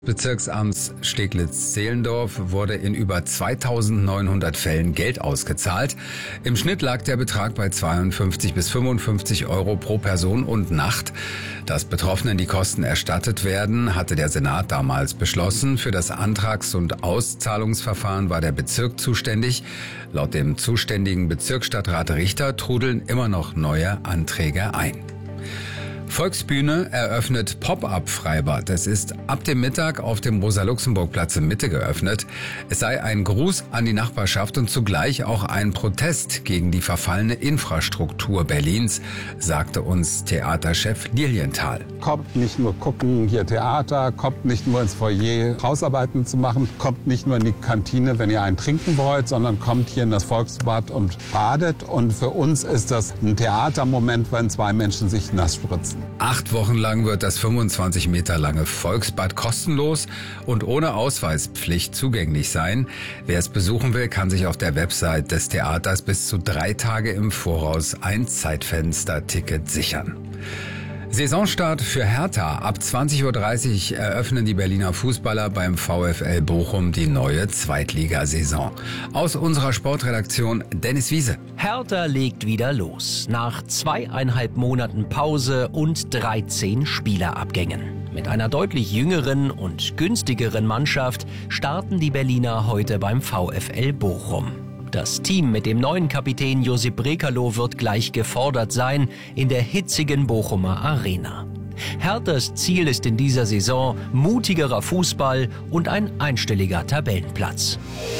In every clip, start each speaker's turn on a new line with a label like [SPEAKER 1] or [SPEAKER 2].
[SPEAKER 1] Bezirksamts Steglitz-Zehlendorf wurde in über 2900 Fällen Geld ausgezahlt. Im Schnitt lag der Betrag bei 52 bis 55 Euro pro Person und Nacht. Dass Betroffenen die Kosten erstattet werden, hatte der Senat damals beschlossen. Für das Antrags- und Auszahlungsverfahren war der Bezirk zuständig. Laut dem zuständigen Bezirksstadtrat Richter trudeln immer noch neue Anträge ein. Volksbühne eröffnet Pop-up-Freibad. Es ist ab dem Mittag auf dem Rosa-Luxemburg-Platz in Mitte geöffnet. Es sei ein Gruß an die Nachbarschaft und zugleich auch ein Protest gegen die verfallene Infrastruktur Berlins, sagte uns Theaterchef Lilienthal.
[SPEAKER 2] Kommt nicht nur gucken, hier Theater, kommt nicht nur ins Foyer Hausarbeiten zu machen, kommt nicht nur in die Kantine, wenn ihr einen trinken wollt, sondern kommt hier in das Volksbad und badet. Und für uns ist das ein Theatermoment, wenn zwei Menschen sich nass spritzen.
[SPEAKER 1] 8 Wochen lang wird das 25 Meter lange Volksbad kostenlos und ohne Ausweispflicht zugänglich sein. Wer es besuchen will, kann sich auf der Website des Theaters bis zu 3 Tage im Voraus ein Zeitfenster-Ticket sichern. Saisonstart für Hertha. Ab 20:30 Uhr eröffnen die Berliner Fußballer beim VfL Bochum die neue Zweitligasaison. Aus unserer Sportredaktion Dennis Wiese.
[SPEAKER 3] Hertha legt wieder los. Nach 2,5 Monaten Pause und 13 Spielerabgängen. Mit einer deutlich jüngeren und günstigeren Mannschaft starten die Berliner heute beim VfL Bochum. Das Team mit dem neuen Kapitän Josip Brekalo wird gleich gefordert sein in der hitzigen Bochumer Arena. Herthas Ziel ist in dieser Saison mutigerer Fußball und ein einstelliger Tabellenplatz.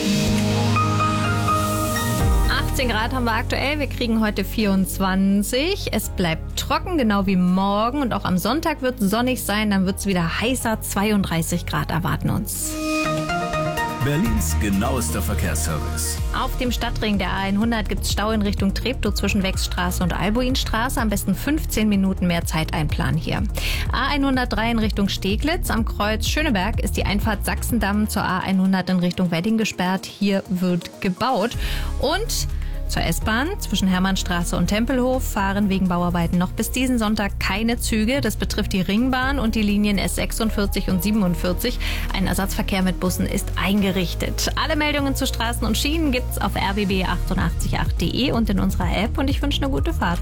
[SPEAKER 4] 18 Grad haben wir aktuell, wir kriegen heute 24. Es bleibt trocken, genau wie morgen, und auch am Sonntag wird es sonnig sein, dann wird es wieder heißer, 32 Grad erwarten uns.
[SPEAKER 5] Berlins genauester Verkehrsservice.
[SPEAKER 4] Auf dem Stadtring der A100 gibt es Stau in Richtung Treptow zwischen Wechsstraße und Albuinstraße. Am besten 15 Minuten mehr Zeit einplanen hier. A103 in Richtung Steglitz. Am Kreuz Schöneberg ist die Einfahrt Sachsendamm zur A100 in Richtung Wedding gesperrt. Hier wird gebaut. Und zur S-Bahn zwischen Hermannstraße und Tempelhof fahren wegen Bauarbeiten noch bis diesen Sonntag keine Züge. Das betrifft die Ringbahn und die Linien S46 und 47. Ein Ersatzverkehr mit Bussen ist eingerichtet. Alle Meldungen zu Straßen und Schienen gibt's auf rbb888.de und in unserer App. Und ich wünsche eine gute Fahrt.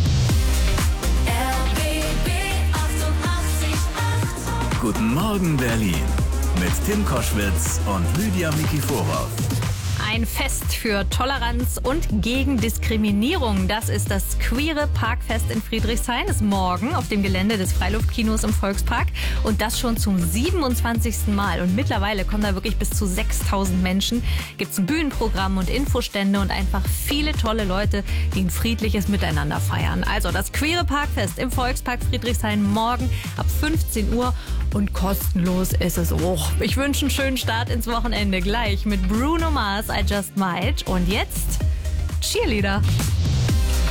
[SPEAKER 5] RBB 88.8. Guten Morgen Berlin mit Tim Koschwitz und Lydia Mikiforov.
[SPEAKER 4] Ein Fest für Toleranz und gegen Diskriminierung. Das ist das Queere Parkfest in Friedrichshain. Ist morgen auf dem Gelände des Freiluftkinos im Volkspark. Und das schon zum 27. Mal. Und mittlerweile kommen da wirklich bis zu 6000 Menschen. Gibt es ein Bühnenprogramm und Infostände und einfach viele tolle Leute, die ein friedliches Miteinander feiern. Also das Queere Parkfest im Volkspark Friedrichshain morgen ab 15 Uhr. Und kostenlos ist es auch. Ich wünsche einen schönen Start ins Wochenende gleich mit Bruno Mars, I Just Might. Und jetzt Cheerleader.